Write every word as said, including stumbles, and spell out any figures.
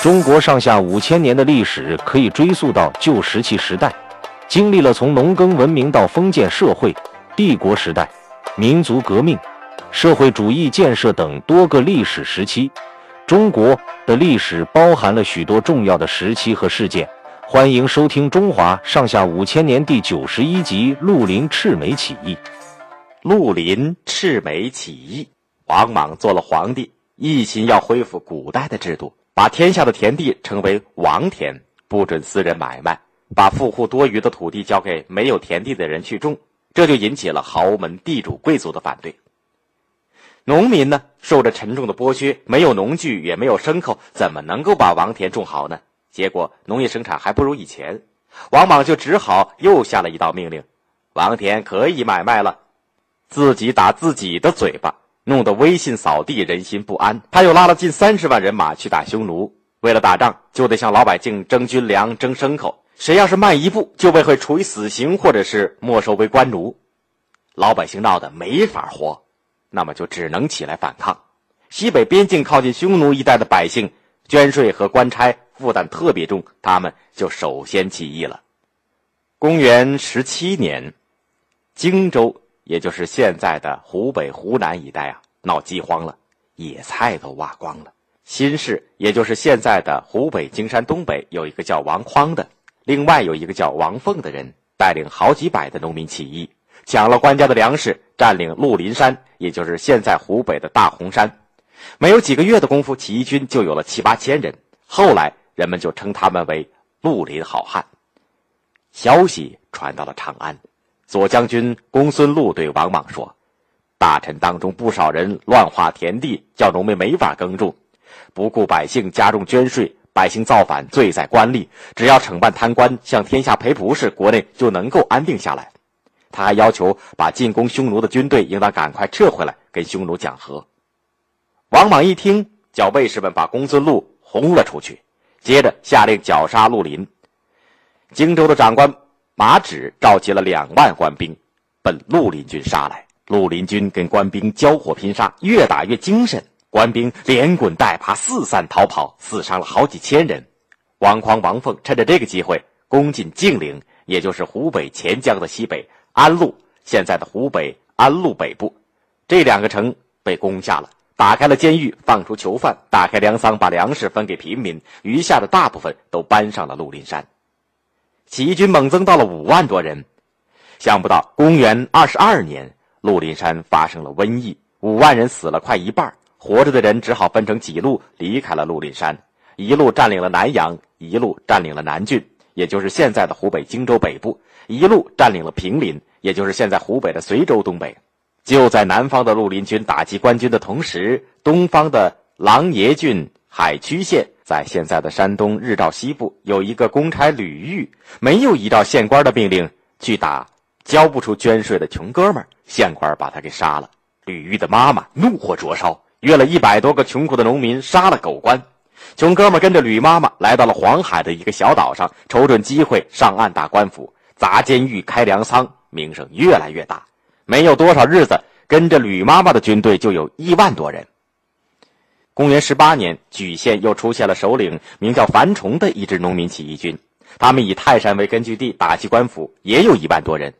中国上下五千年的历史可以追溯到旧石器时代，经历了从农耕文明到封建社会、帝国时代、民族革命、社会主义建设等多个历史时期。中国的历史包含了许多重要的时期和事件。欢迎收听《中华上下五千年》第九十一集《绿林赤眉起义》。 绿林赤眉起义，王莽做了皇帝，一心要恢复古代的制度，把天下的田地称为王田，不准私人买卖，把富户多余的土地交给没有田地的人去种，这就引起了豪门地主贵族的反对。农民呢，受着沉重的剥削，没有农具也没有牲口，怎么能够把王田种好呢？结果农业生产还不如以前，王莽就只好又下了一道命令，王田可以买卖了，自己打自己的嘴巴，弄得威信扫地，人心不安。他又拉了近三十万人马去打匈奴，为了打仗就得向老百姓征军粮、征牲口，谁要是慢一步就被会处以死刑或者是没收为官奴。老百姓闹得没法活，那么就只能起来反抗。西北边境靠近匈奴一带的百姓，捐税和官差负担特别重，他们就首先起义了。公元十七年，荆州也就是现在的湖北湖南一带啊，闹饥荒了，野菜都挖光了。新市也就是现在的湖北荆山东北，有一个叫王匡的，另外有一个叫王凤的人，带领好几百的农民起义，抢了官家的粮食，占领绿林山，也就是现在湖北的大洪山。没有几个月的功夫，起义军就有了七八千人，后来人们就称他们为绿林好汉。消息传到了长安，左将军公孙禄对王莽说，大臣当中不少人乱划田地，叫农民没法耕种，不顾百姓加重捐税，百姓造反罪在官吏，只要惩办贪官，向天下赔不是，国内就能够安定下来。他还要求把进攻匈奴的军队应当赶快撤回来，跟匈奴讲和。王莽一听，叫卫士们把公孙禄轰了出去，接着下令绞杀绿林。荆州的长官马止召集了两万官兵，奔绿林军杀来。绿林军跟官兵交火拼杀，越打越精神，官兵连滚带爬，四散逃跑，死伤了好几千人。王匡、王凤趁着这个机会攻进晋陵，也就是湖北潜江的西北，安陆，现在的湖北安陆北部，这两个城被攻下了，打开了监狱，放出囚犯，打开粮仓，把粮食分给平民，余下的大部分都搬上了绿林山。起义军猛增到了五万多人。想不到公元二十二年，绿林山发生了瘟疫，五万人死了快一半，活着的人只好分成几路离开了绿林山，一路占领了南阳，一路占领了南郡，也就是现在的湖北荆州北部，一路占领了平林，也就是现在湖北的随州东北。就在南方的绿林军打击官军的同时，东方的琅琊郡海曲县，在现在的山东日照西部，有一个公差吕玉，没有依照县官的命令去打交不出捐税的穷哥们儿，县官把他给杀了。吕玉的妈妈怒火灼烧，约了一百多个穷苦的农民杀了狗官。穷哥们跟着吕妈妈来到了黄海的一个小岛上，瞅准机会上岸打官府，砸监狱，开粮仓，名声越来越大。没有多少日子，跟着吕妈妈的军队就有一万多人。公元十八年，莒县又出现了首领名叫樊崇的一支农民起义军，他们以泰山为根据地打击官府，也有一万多人。